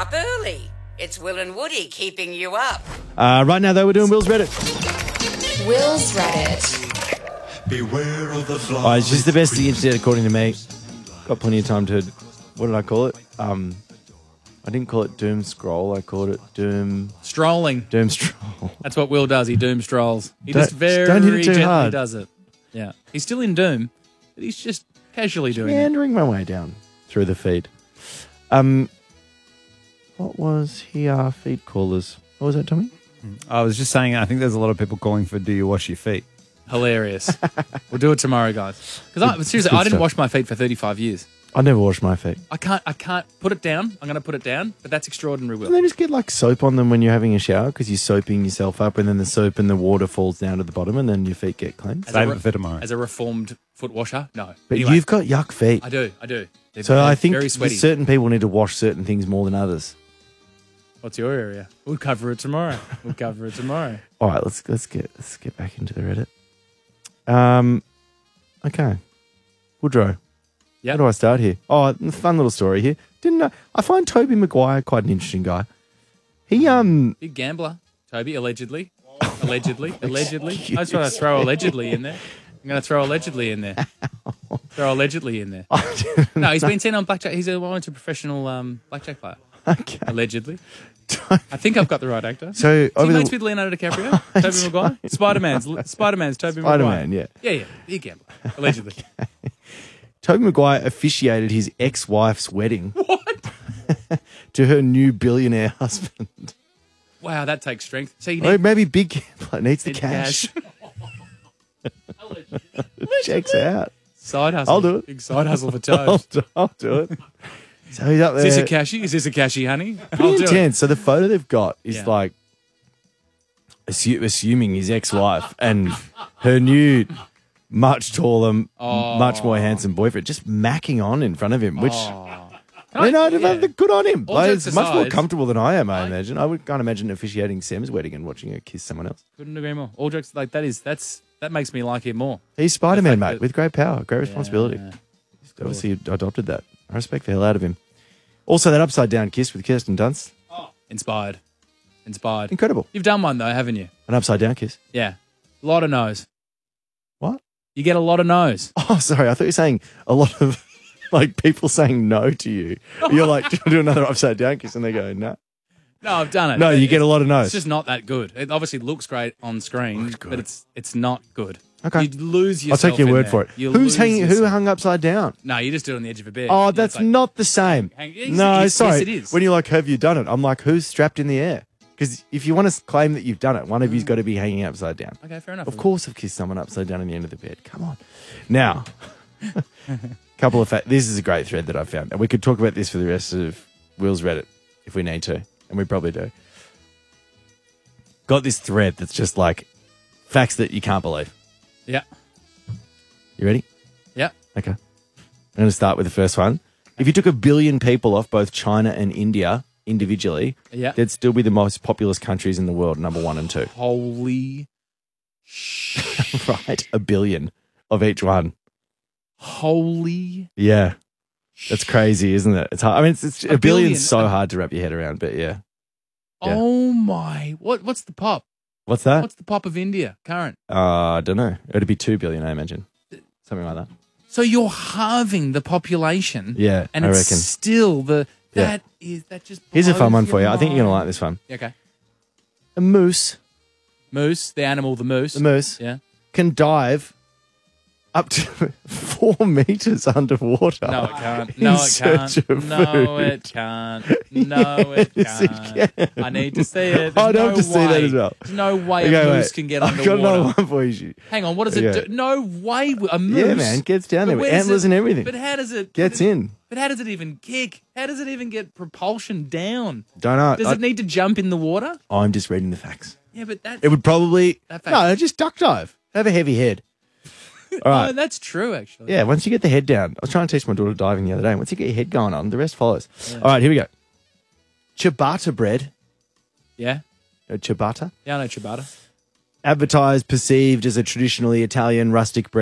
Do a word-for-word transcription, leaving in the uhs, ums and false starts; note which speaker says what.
Speaker 1: up early. It's Will and Woody keeping you up.
Speaker 2: Uh, right now, though, we're doing Will's Reddit.
Speaker 3: Will's Reddit.
Speaker 4: Beware of the fly.
Speaker 2: Oh, it's just the best of the internet, according to me. Got plenty of time to... What did I call it? Um, I didn't call it Doom Scroll. I called it Doom...
Speaker 5: Strolling.
Speaker 2: Doom Stroll.
Speaker 5: That's what Will does. He doom strolls. He
Speaker 2: Don't-
Speaker 5: just very
Speaker 2: don't hit it too
Speaker 5: gently
Speaker 2: hard.
Speaker 5: does it. Yeah. He's still in Doom, but he's just casually doing it.
Speaker 2: Meandering my way down through the feed. Um, what was here? Feed callers. What was that, Tommy?
Speaker 6: I was just saying, I think there's a lot of people calling for do you wash your feet?
Speaker 5: Hilarious. We'll do it tomorrow, guys. Because seriously,
Speaker 2: good
Speaker 5: I didn't
Speaker 2: stuff.
Speaker 5: wash my feet for thirty-five years.
Speaker 2: I never wash my feet.
Speaker 5: I can't. I can't put it down. I'm going to put it down, but that's extraordinary, Will.
Speaker 2: And then just get like soap on them when you're having a shower because you're soaping yourself up and then the soap and the water falls down to the bottom and then your feet get cleansed.
Speaker 5: As a
Speaker 6: Save
Speaker 5: re-
Speaker 6: it for tomorrow.
Speaker 5: As a reformed foot washer, no.
Speaker 2: But
Speaker 5: Anyway,
Speaker 2: you've got yuck feet.
Speaker 5: I do. I do. They're,
Speaker 2: So
Speaker 5: they're
Speaker 2: I think
Speaker 5: very sweaty.
Speaker 2: certain people need to wash certain things more than others.
Speaker 5: What's your area? We'll cover it tomorrow. We'll cover it tomorrow.
Speaker 2: All right, let's let's get let's get back into the Reddit. Um, okay, Woodrow.
Speaker 5: Yep.
Speaker 2: How do I start here? Oh, fun little story here. Didn't know, I find Toby Maguire quite an interesting guy. He um
Speaker 5: Big gambler, Toby, allegedly. Allegedly. Allegedly. I just want to throw allegedly in there. I'm going to throw allegedly in there. Throw allegedly in there. No, he's been seen on blackjack. He's a well-known professional um, blackjack player.
Speaker 2: okay.
Speaker 5: Allegedly. I think I've got the right actor.
Speaker 2: So
Speaker 5: Is he
Speaker 2: over
Speaker 5: mates
Speaker 2: the
Speaker 5: with Leonardo DiCaprio? Toby Maguire? Spider-Man's Spider-Man's Toby Maguire.
Speaker 2: Spider-Man, yeah.
Speaker 5: Yeah, yeah. Big gambler. Allegedly.
Speaker 2: Toby Maguire officiated his ex-wife's wedding
Speaker 5: What?
Speaker 2: to her new billionaire husband.
Speaker 5: Wow, that takes strength. So you
Speaker 2: Well,
Speaker 5: need
Speaker 2: maybe big gambler needs the
Speaker 5: need
Speaker 2: cash.
Speaker 5: Allegedly.
Speaker 2: Checks out.
Speaker 5: Side hustle.
Speaker 2: I'll do it.
Speaker 5: Big side hustle for
Speaker 2: I'll
Speaker 5: Toad.
Speaker 2: do, I'll do it. So he's up there.
Speaker 5: Is this a cashy? Is this a cashy, honey? I'll
Speaker 2: Pretty
Speaker 5: do it.
Speaker 2: intense. So the photo they've got is
Speaker 5: Yeah.
Speaker 2: like assu- assuming his ex-wife and her new, much taller, m
Speaker 5: Oh.
Speaker 2: much more handsome boyfriend just macking on in front of him, which
Speaker 5: Oh.
Speaker 2: you know,
Speaker 5: yeah.
Speaker 2: good on him.
Speaker 5: All
Speaker 2: Like,
Speaker 5: jokes
Speaker 2: it's much more
Speaker 5: aside,
Speaker 2: comfortable than I am. I
Speaker 5: I-
Speaker 2: imagine. I would can't imagine officiating Sam's wedding and watching her kiss someone else.
Speaker 5: Couldn't agree more. All jokes like that is that's that makes me like him more.
Speaker 2: He's Spider-Man,
Speaker 5: The fact
Speaker 2: mate,
Speaker 5: that-
Speaker 2: with great power, great responsibility.
Speaker 5: Yeah.
Speaker 2: Obviously, adopted that. I respect the hell out of him. Also, that upside down kiss with Kirsten Dunst,
Speaker 5: Inspired. Inspired.
Speaker 2: incredible.
Speaker 5: You've done one though, haven't you?
Speaker 2: An upside down kiss.
Speaker 5: Yeah. A lot of no's.
Speaker 2: What?
Speaker 5: You get a lot of no's.
Speaker 2: Oh, sorry. I thought you were saying a lot of like people saying no to you. You're like, do you want to do another upside down kiss? And they go, no.
Speaker 5: No, I've done it.
Speaker 2: No, you
Speaker 5: It's-
Speaker 2: get a lot of no's.
Speaker 5: It's just not that good. It obviously looks great on screen,
Speaker 2: Looks good.
Speaker 5: but it's it's not good.
Speaker 2: Okay.
Speaker 5: You lose
Speaker 2: I'll
Speaker 5: yourself.
Speaker 2: take your
Speaker 5: in
Speaker 2: word
Speaker 5: there.
Speaker 2: for it.
Speaker 5: You
Speaker 2: Who's
Speaker 5: lose
Speaker 2: hanging? Who
Speaker 5: yourself.
Speaker 2: hung upside down?
Speaker 5: No, you just do it on the edge of a bed.
Speaker 2: Oh,
Speaker 5: You
Speaker 2: that's
Speaker 5: just like-
Speaker 2: not the same.
Speaker 5: hang- yes,
Speaker 2: No,
Speaker 5: yes,
Speaker 2: sorry.
Speaker 5: Yes, it is.
Speaker 2: When you're like, have you done it? I'm like, who's strapped in the air? Because if you want to claim that you've done it, one of you's got to be hanging upside down.
Speaker 5: Okay, fair enough.
Speaker 2: Of course, I've kissed someone upside down in the end of the bed. Come on. Now, couple of fa- this is a great thread that I found, and we could talk about this for the rest of Will's Reddit if we need to, and we probably do. Got this thread that's just like facts that you can't believe.
Speaker 5: Yeah.
Speaker 2: You ready?
Speaker 5: Yeah.
Speaker 2: Okay. I'm going to start with the first one. If you took a billion people off both China and India individually,
Speaker 5: Yeah.
Speaker 2: they'd still be the most populous countries in the world, number one and two.
Speaker 5: Holy
Speaker 2: Right? A billion of each one.
Speaker 5: holy
Speaker 2: Yeah. That's crazy, isn't it? It's hard. I mean, it's, it's a,
Speaker 5: A
Speaker 2: billion's
Speaker 5: billion.
Speaker 2: so hard to wrap your head around, but yeah. Yeah.
Speaker 5: Oh my. What what's the pop?
Speaker 2: What's that?
Speaker 5: What's the pop of India current?
Speaker 2: Uh, I don't know. It'd be two billion, I imagine. Something like that.
Speaker 5: So you're halving the population.
Speaker 2: Yeah,
Speaker 5: and
Speaker 2: I
Speaker 5: it's
Speaker 2: reckon.
Speaker 5: still the
Speaker 2: Yeah.
Speaker 5: that is that just
Speaker 2: Here's a fun
Speaker 5: blows
Speaker 2: one for you.
Speaker 5: your
Speaker 2: I think you're going to like
Speaker 5: mind.
Speaker 2: this one.
Speaker 5: Okay.
Speaker 2: A moose,
Speaker 5: Moose, the animal, the moose.
Speaker 2: the moose,
Speaker 5: Yeah.
Speaker 2: can dive up to four meters underwater.
Speaker 5: No, it can't.
Speaker 2: in
Speaker 5: No, it
Speaker 2: search
Speaker 5: can't.
Speaker 2: of
Speaker 5: No,
Speaker 2: food.
Speaker 5: it can't. No, it
Speaker 2: Yes, it
Speaker 5: can't.
Speaker 2: can.
Speaker 5: I need to see it.
Speaker 2: I'd
Speaker 5: There's
Speaker 2: have
Speaker 5: no
Speaker 2: to see that
Speaker 5: way-
Speaker 2: as well.
Speaker 5: There's no way
Speaker 2: Okay,
Speaker 5: a
Speaker 2: wait.
Speaker 5: moose can get
Speaker 2: I've got another
Speaker 5: underwater.
Speaker 2: one for you.
Speaker 5: Hang on, what does it
Speaker 2: Okay.
Speaker 5: do? No way. A moose.
Speaker 2: Yeah, man, gets down there
Speaker 5: But
Speaker 2: with
Speaker 5: where does
Speaker 2: antlers
Speaker 5: it-
Speaker 2: and everything.
Speaker 5: But how does it
Speaker 2: Gets
Speaker 5: but it-
Speaker 2: in.
Speaker 5: But how does it even kick? How does it even get propulsion down?
Speaker 2: Don't know.
Speaker 5: Does
Speaker 2: I,
Speaker 5: it need to jump in the water?
Speaker 2: I'm just reading the facts.
Speaker 5: Yeah, but that.
Speaker 2: It would probably
Speaker 5: That fact-
Speaker 2: no, just duck dive. Have a heavy head. All
Speaker 5: Oh,
Speaker 2: right.
Speaker 5: that's true, actually.
Speaker 2: Yeah, once you get the head down. I was trying to teach my daughter diving the other day. Once you get your head going on, the rest follows. All right, here we go. Ciabatta bread.
Speaker 5: Yeah.
Speaker 2: Uh, ciabatta.
Speaker 5: Yeah, I know ciabatta.
Speaker 2: Advertised, perceived as a traditionally Italian rustic bread.